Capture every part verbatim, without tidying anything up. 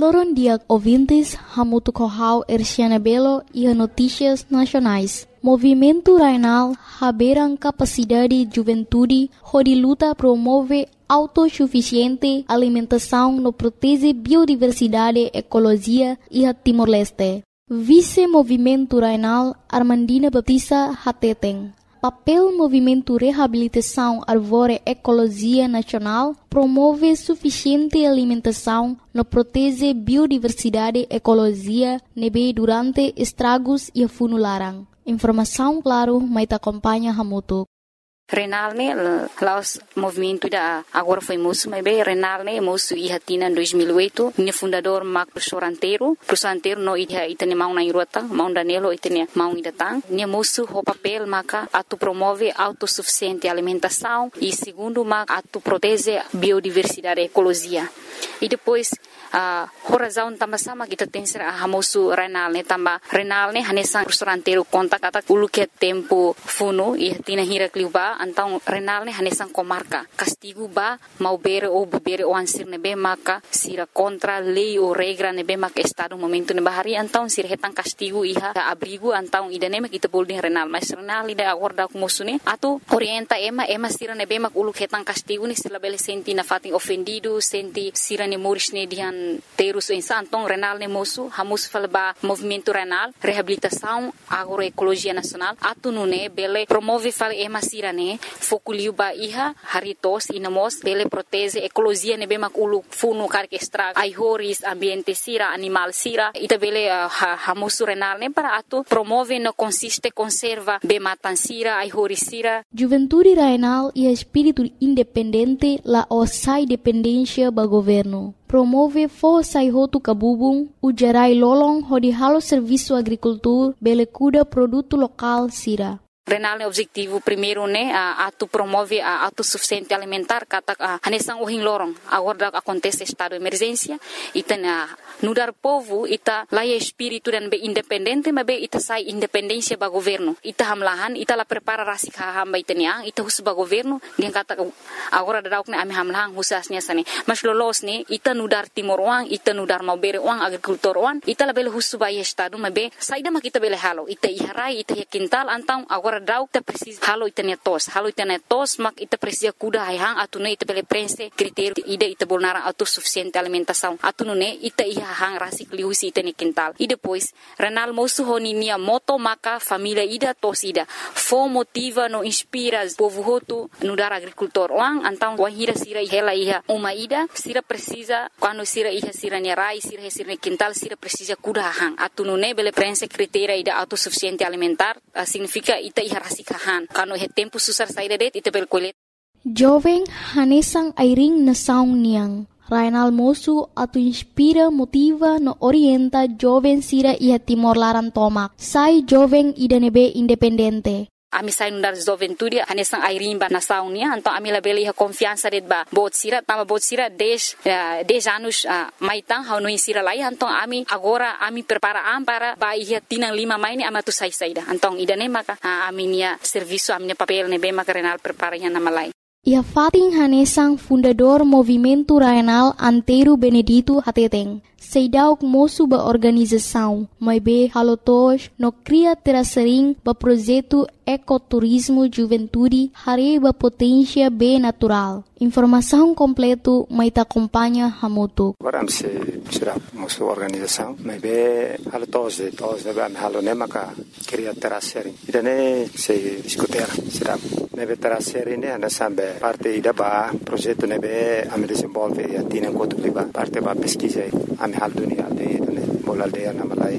Loron dia ouvintes, hamutu kohau Erciana Belo e notícias nacionais. Movimento Rainal haberam capacidade de juventude, onde luta promove autossuficiente alimentação no protege biodiversidade, ecologia e a Timor-Leste. Vice-Movimento Rainal Armandina Baptista Hateteng. Papel Movimento Reabilitação Árvore Ecologia Nacional promove suficiente alimentação no protege biodiversidade, ecologia, nebe durante estragos e funularan. Informação claro, mas acompanha Hamutu. Renal ne laos movimento da agora foi moço, mas bem Renal ne moço e hatina em dois mil e oito, ne fundador Mac Professoranteiro, Professoranteiro no ida itane mau na irota, mau danelo itane mau idatang, ne moço o papel maca atu promove autossuficiente alimentação e segundo mac atu protege biodiversidade e ecologia. E depois a uh, razão também sama kita tem ser a moço Renal ne tamba Renal ne hanesan Professoranteiro conta kata ulu que tempo funo e hatina hira kliuba então Renal ne hanesan comarca castigo ba mau bere ou bere ou ansir nebe maka sira contra lei ou regra nebe maka estado momento ne bahari então sira hetan castigo iha abrigo então idane mak kita bolding Renal mas Renal ida acorda com moço ne atu orienta ema ema sira nebe mak ulu hetan castigo ne sila bele senti na fatin ofendido senti sira ne moris ne dihan terus insa então Renal ne moço hamus falba movimento Renal reabilitação agroecologia nacional atu nune bele promove fale ema sira ne fokuliu ba iha haritos inamos bele protege ecologia ne bemak ulu funu karke estraga ai horis ambiente sira animal sira ita bele uh, ha, hamusu Renal ne para atu promove no consiste conserva be matan sira ai horis sira. Juventude Rainal e espírito independente la osai dependência ba governo. Promove força e roto cabubung, o gerai lolong hodi halo serviço agricultor bele cuida produto local sira. Renal ne objetivo primeiro ne a atu promove a autossuficiente alimentar kata a hanesang uhing lorong agora acontece estado de emergência ita na nudar povo ita laia espírito dan be independente mas be ita sai independência ba governo ita hamlahan ita la prepara rasik hamba ita nia ita hus ba governo dia kata agora dauk ne ami hamlahan husasnya sane mas lolos ne ita nudar timor uang ita nudar mau bere uang agrikultor uang ita la bele hus ba estado mas be saida mak ita bele halo ita iharai ita quintal antang agora dauk ta precisa halo itane tos halo itane tos mak ita precisa kuda hayang atune ita bele prense critério ida ita bolnara autossuficiente alimentação atune ita iha hang rasik liusi itane quintal e depois Renal moço honi nia moto maka família ida tos ida fo motiva no inspira povo hotu no dar agricultor wang antang wahira sira hela iha uma ida sira precisa quando sira iha sira nia rai sira sira quintal sira precisa kuda hang atune bele prense critério ida autossuficiente alimentar uh, significa ita iha rasikahan kano he tempo susar saída det ita bel kolet jovem hanesang airing na saung niang Rainal moço atu inspira motiva no orienta jovem sira iha Timor Laran tomak sai jovem ida nebe independente. Ami sai nundar juventude hanesang airing ba nasaung nia então ami la bele iha confiança det ba bot sira tama bot sira dez dez anos uh, maitang hau no insira lai então ami agora ami prepara am para ba iha tinang lima mai ni amatu sai saida então ida ne maka uh, ami nia serviço ami nia papel ne be maka Renal prepara iha nama lai. Ia Fatin Hanesang fundador Movimento Rainal Antero Benedito Hateteng. Seidauk moço ba organização, mas be halotos no cria terasering ba projeto ecoturismo juventude hari ba potência be natural. Informação completo mai ta acompanha Hamutu. Agora se será moço organização, mas be halotos de tos de ba halo ne maka cria terasering. Idane se discutir será nebe terasering ne anda sambe parte ida ba projeto nebe am desenvolve e atina enquanto liba parte ba pesquisa am hal dunia de bola aldeia na Malai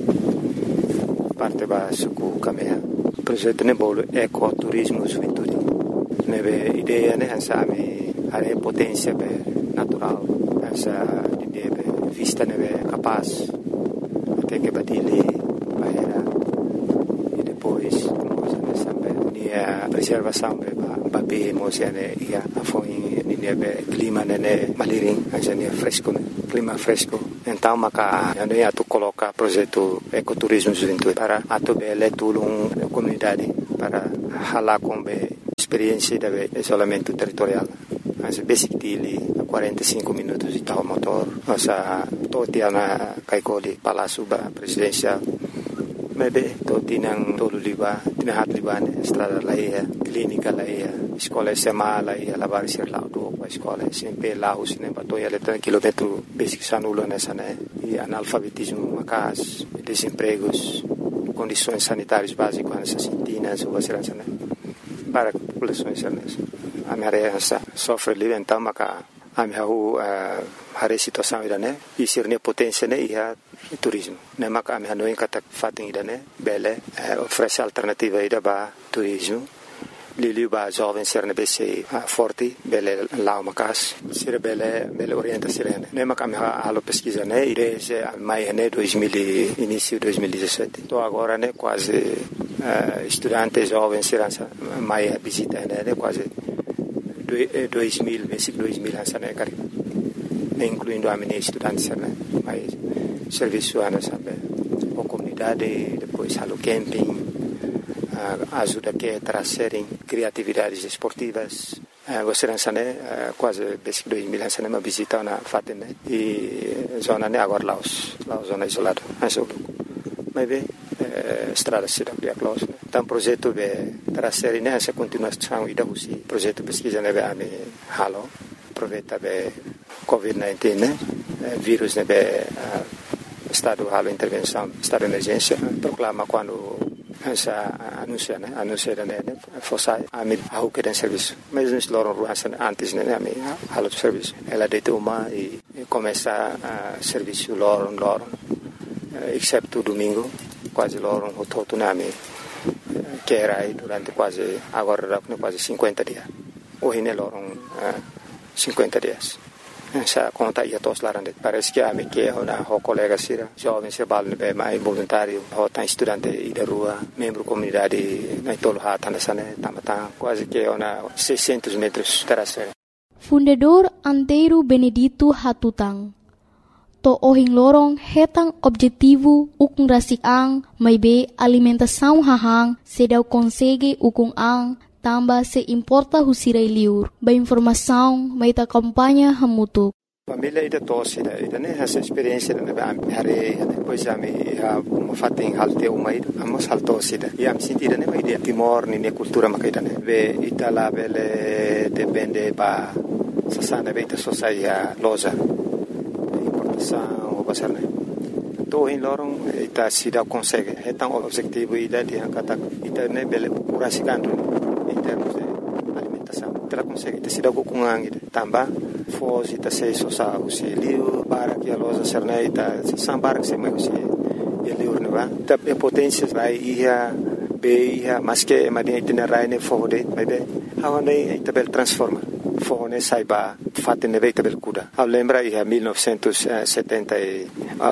parte ba suku kamea projeto ne bolo ecoturismo juventude nebe ideia ne hansa ami are potência be natural hansa ideia be vista nebe capaz até que batile bahera e depois moça ne sambe nia preservação be ba be moça ne ia afoi nia be clima ne maliring hansa nia fresco clima fresco então maka ano ya tu coloca projeto ecoturismo juventude para atu bele tulung comunidade para hala com be experiência de isolamento territorial. Mas basic dili quarenta e cinco minutos de tal motor, nossa totia na kaikoli Palácio ba presidencial. Maybe to tinang tolo liba, tinahat liba ne estrada laia, clínica laia, escola S M A laia, lavar ser lá do a escola sempre lá os ne batoia letra quilômetro basic sanulo nessa né e analfabetismo macas, desempregos, condições sanitárias básicas nessas sintinas ou segurança né para populações nessa. A minha sofre livre então maca a minha hari situação ida né e sirne potência né e a turismo né maca a minha não encata fatem ida né bele oferece alternativa ida ba turismo lili ba jovem ser ne bese forte bele lá uma casa ser bele bele orienta sirene né maca a minha alo pesquisa né desde maio né dois mil início dois mil e dezessete tô agora né quase uh, estudantes jovens serança maio visita né quase dois mil basic dois mil essa né cara incluindo a minha estudante né mas serviço ana sabe a comunidade depois halo camping uh, ajuda que trazerem criatividades esportivas uh, você não sabe uh, quase basic dois mil essa né uma visita na fatem né e zona né agora lá os lá zona isolada mas mas bem estrada cidade a close então projeto de trazer nessa continuação e da usi projeto pesquisa né a me halo aproveita be covid dezenove né vírus né be estado halo intervenção estado de emergência proclama quando essa anuncia né anuncia né fosse a me a que tem serviço mas nós loram ruas antes né a me halo serviço ela de uma e começa a serviço loram loram exceto domingo quase loram o todo nome que era aí durante quase agora quase cinquenta dias hoje ne loram cinquenta dias essa conta ia todos lá parece que a me que uma o colega sira jovem se balne be mais voluntário o tá estudante e da rua membro comunidade na tolo hata nessa né tamata quase que uma seiscentos metros terasa Fundador Antero Benedito Hatutang to ohing lorong hetang objetivo ukung rasik ang may be alimentação hahang sedaw konsege ukung ang tamba se importa husiray liur ba informação may ta kampanya hamutuk família ida tosse ida ida né essa experiência né ba hare depois a me a fating halte uma ida amos haltosse ida e am sentida né ida timor ni ne cultura makaida né be itala bele depende ba sasana be ita sosaia loja o pasar né to in lorong ita sida consegue então o objetivo ida de kata ita né bele curasikanto em termos de alimentação ita consegue ita sida kukungang ida tamba fos ita sei sosa usi liu para que a loja serna ita sambar que se mai usi liu ne va ita potência vai ia be ia mas que madia ita rai ne fode vai be hawa ne ita bel transforma fone saiba fatte ne veita bel kuda a lembra ia mil novecentos e setenta e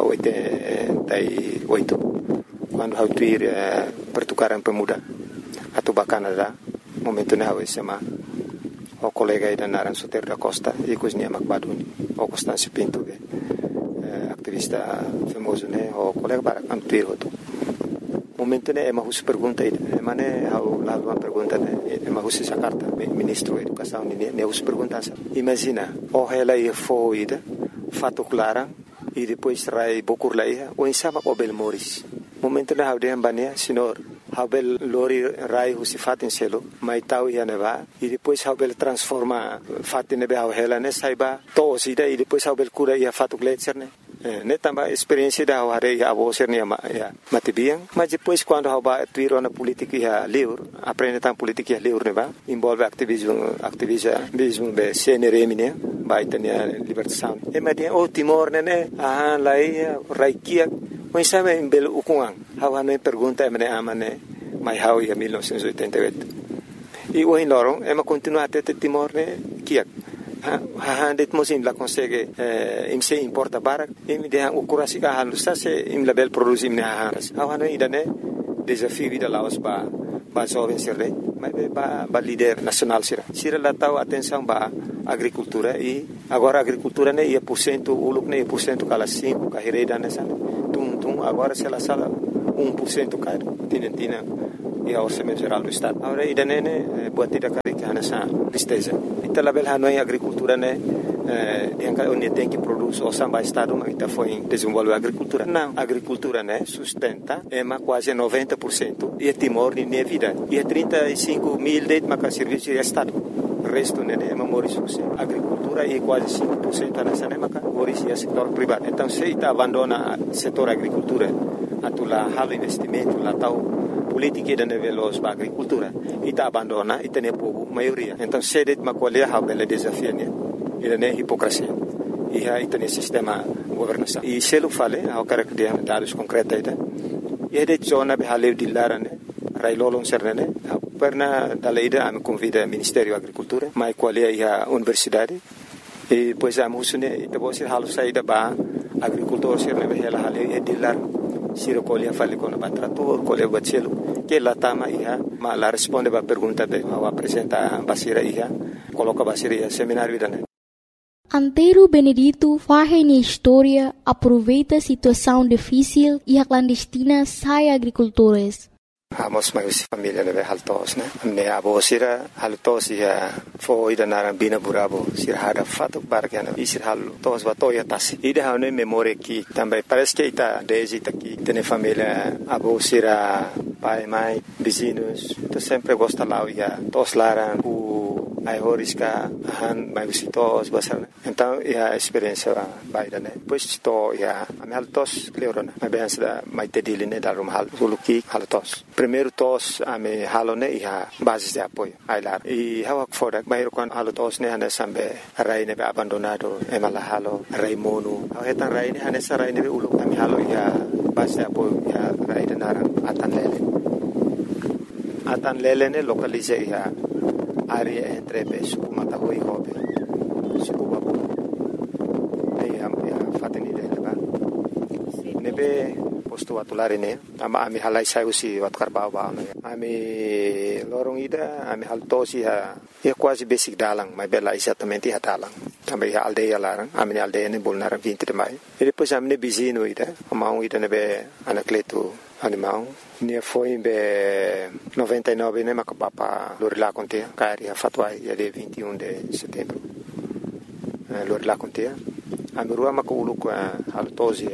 oito quando hau tuir pertukaran pemuda atau Canada momento ne hau sema o colega ida naran Soter da Costa e cosnia Macbaduni o Constâncio Pinto be activista famoso ne o colega para antuir hoto momento ne ema hus pergunta ida mane hau la uma pergunta ne ema hus essa carta ministro da educação ne ne hus pergunta imagina o ela ia foi ida fato clara e depois rai bokur laia o insama o bel moris momento ne hau de ambania senhor hau bel lori rai hus fatin selo mai tau ia neva e depois hau bel transforma fatin ne hau ela ne saiba to sida e depois hau bel cura ia fato gletser ne ne tambah experiência da hare ya abo ser ne ya matibiang mas depois quando hau ba tuiro na política ya liur aprende tam política ya liur ne ba envolve ativismo ativismo be C N R M ne ba itania libertação e madia o Timor ne ne ah lai raikia mas sabe em bel ukungang hau ne pergunta me amane mai hau ya mil novecentos e oitenta e oito e o in lorong ema continua até Timor ne kiak ha det mosim la consegue im se importa barak im de han ukurasi ka han sa se im label produce im ne ha ha no idane desafio vida laos ba ba jovem sirre mas ba ba líder nacional sira sira la tau atenção ba agricultura e agora agricultura ne ia por cento uluk ne por cento kala cinco ka hereda nessa tum tum agora se la sala um por cento ka tinentina e a orçamento geral do estado agora idane ne buat tidak kari ka nessa tristeza ita label hanoi agricultura ne yang kalau dia tem que produz o samba estado mas está foi desenvolver agricultura não agricultura né sustenta é mais quase noventa por cento e Timor de minha vida e trinta e cinco mil de maka serviço de estado o resto né é memória agricultura e quase cinco por cento nessa né maka memória setor privado então se está abandona setor agricultura atula hal investimento lá tal política da nível da agricultura e está abandona e tem povo maioria então se det macolher hal bela desafio né e não é hipocrisia e aí tem sistema governação e se ele fala ao cara que tem dados concretos aí e de zona behale de larane railolon sernene perna da leida am convida Ministério Agricultura mai qualia ia universidade e pois am usune e depois halu saída ba agricultor serne behela hale e de lar siro colia fale con batrator colia bacelo que la tama ia ma la responde ba pergunta be ao apresenta basira ia coloca basira ia seminário dane Antero Benedito faz na história, aproveita a situação difícil e a clandestina sai agricultores. Amos mais família neve haltos né, ne abo sira haltos ia foi da narambina burabo sira hada fato barca na sira haltos batoya tas. Ida hane memória que também parece que está desde aqui tem família abo sira pai mãe vizinhos, tu sempre gosta lá ia tos laran ai horiska han mai visitos basar então a experiência vai da né pois to ia am haltos cleorona mas bem da mai tedili né darum hal suluki haltos primeiro tos ame halone ia base de apoio ai lá e hawa fora mai kon haltos né ana sambe rai ne abandonado e mala halo rai mono eta rai ne ana sarai ne ulu ame halo ia base de apoio ia rai de naran atan lele atan lele ne localize ia área entre suku Matahui e Hobe, suku Babu. Aí a fateni dele lá. Nebe posto atulare ne, ama ami halai sai usi wat karbau ba no. Ami lorong ida, ami haltosi ha, ia quase basic dalang, mas bela exatamente ha dalang. Também a aldeia larang, ami aldeia ne bolnaram vinte de maio. E depois ami ne bizino ida, amau ida nebe anacleto animal. Nia foi em noventa e nove, né, mas o papa Lorila Contea, cari a fatwa ia de vinte e um de setembro. Lorila Contea. A minha rua maculu com a haltosi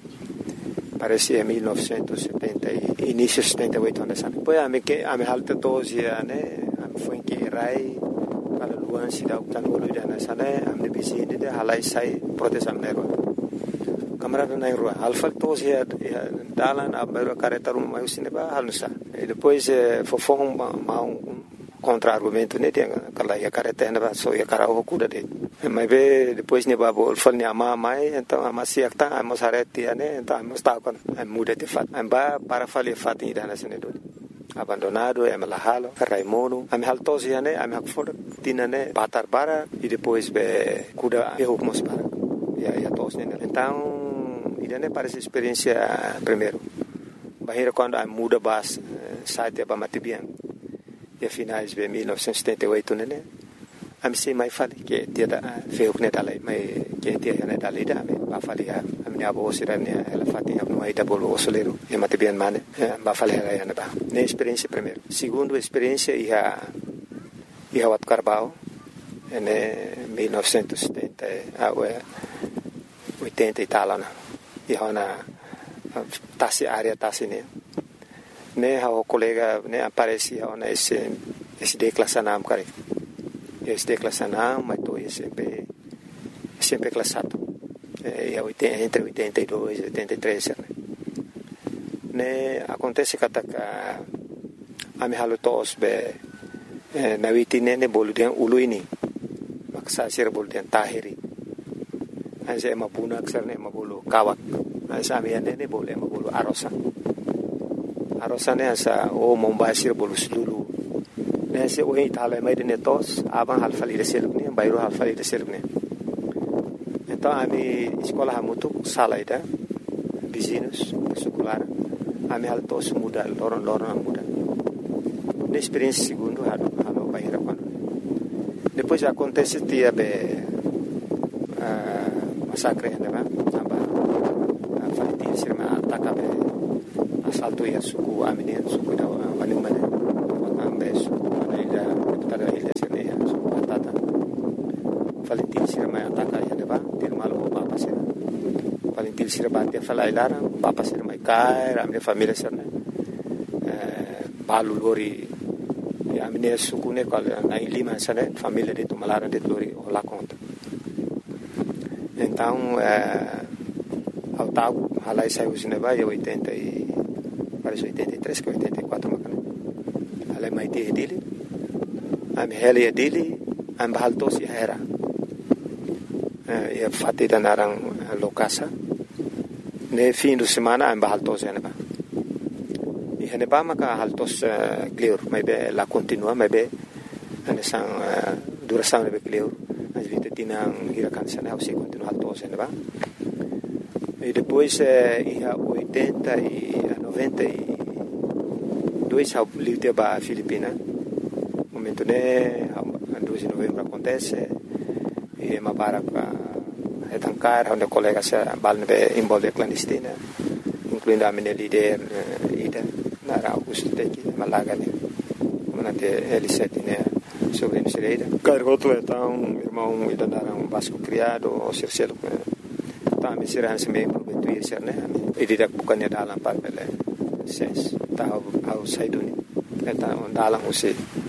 parece em mil novecentos e setenta, início de setenta e oito anos. Depois a minha a minha haltosi né, a minha foi em que rai para luan se dá o tanolo de nessa né, a minha vizinha de halai sai proteção negro. Camarada na rua, alfa todos ia dalan a maior careta rumah mai usine ba halusa. E depois fofong mau contra argumento ne dia kala ia careta na ba so ia carao kuda de. Mas be depois ne ba bol fal ne ama mai então ama siak ta amos areti ne então amos ta kon muda de fat. Amba para fali fat ni dana sene do. Abandonado é malahalo, Raimono, a me haltosi ne a me hakfor tina ne batar bara e depois be kuda eu mos para. Ya ya tos ne então e não parece experiência primeiro. Bahia quando a muda bas site para Matibian. E finais de mil novecentos e setenta e oito né. A mim sei mais fale que dia da feu que dali, mas que dia né dali da me ba fale a minha avó será né ela fatinha no aí da bolo osoleiro e Matibian mane ba fale ela ia ba. Ne experiência primeiro. Segundo experiência ia ia wat Carbau em mil novecentos e setenta a oitenta e tal né. E hona tasi área tasi ne ne hao colega ne aparece hona esse esse declassanam kare esse declassanam mas to sempre sempre classado é entre oitenta e dois e oitenta e três né ne acontece que a a me halo tos be na vitine ne boludian uluini maksa sir boludian tahiri Asa ema puna aksar ne ema bolu kawak. Asa ame ne ne bolu ema bolu arosa. Arosa ne asa o mombasir bolu sululu. Ne se o itala mai de netos abang halfali de seluk ne bayro halfali de seluk ne. Então ame escola hamutu sala ida vizinhos secular. Ame altos muda loron loron muda. Ne experiência segundo halo halo bayra quando. Depois acontece tia be masakre ne ba aba falti sirma ataka be asalto ya suku amine suku da wani mane ambe suku ida tada ida sirne ya suku atata falti sirma ataka gentil sira bate fala ilara papa sira mai kai a minha família sira né balu lori a minha suku né qual na Lima sira família de Tumalara de lori lá conta então ao tal ela saiu de Neva em oitenta e parece oitenta e três que oitenta e quatro macana ela mai te dele a minha ela dele a bahalto si era e fatti da narang lokasa ne fim de semana a bahalto si Neva e Neva maka haltos clear mai be la continua mai be anesang duração be clear as vita tinang hirakan sana se continua haltos si Neva e depois em oitenta e noventa e dois ao livre ba Filipina momento né dois de novembro acontece e uma barca é tancar onde colegas balne envolve clandestina incluindo a minha líder ida na Augusto Teki Malaga né manate L sete né sobre a Nereida cargoto então irmão ida na um vasco criado o cercelo tá me será se meio prometuir ser né e didak bukannya dalam par bele ses tá ao saiduni então dalam usi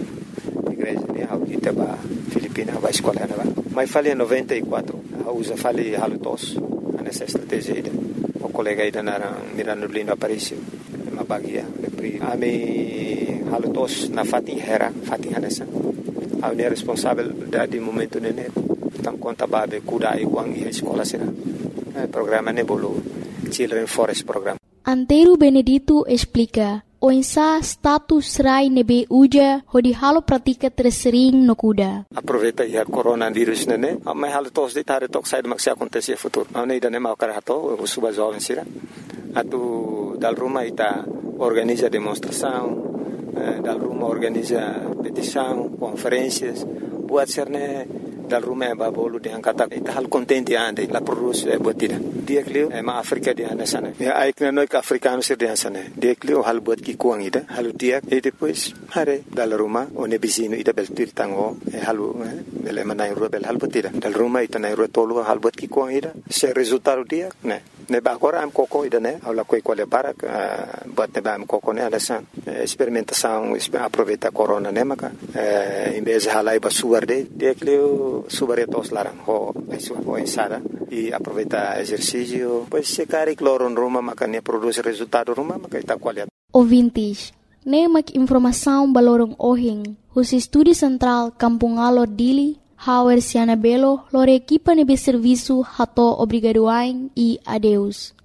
igreja né ao kita ba Filipina ba escola né ba mas falei em noventa e quatro a usa falei halutos nessa estratégia ida o colega ida na Mirando Lindo Aparicio uma bagia pri ami halutos na fatin hera fatin hanesa a unir responsável da de momento né tam conta babe kuda e wang e escola será programa Nebolo Children Forest Program. Antero Benedito explica o insa status rai nebe uja hodi halo pratika tersering no kuda. Aproveita ya coronavírus nene, mas halo tos de tare tok sai maksi acontecer futuro. Ane ida nema karato o suba jovem sira. Atu dal Roma ita organiza demonstração, dal Roma organiza petição, conferências, buat serne dal Roma ba bolu de angkata ita hal contente ande la produce e botida dia clio e ma Africa de anda sana e ai que no que africano ser de sana dia clio hal bot ki kuang ida hal dia e depois hare dal Roma o ne bisino ida bel tirtango e halu ele manai robel hal botida dal Roma ita na ro tolo hal bot ki kuang ida se resultado dia ne ne ba agora am coco ida ne ala coi quale para bot ne ba am coco ne ala san experimentação aproveita corona ne maka em vez halai ba suarde dia clio subaretos larang ho eso ho ensada e aproveita exercício pois se cari cloro em Roma makanya produz resultado Roma maka ita qualidade ouvintes ne mak informação balorong ohing hus estúdio central Kampung Alor Dili Hauer Siana Belo lore equipa nebe serviço hato obrigado ain e adeus.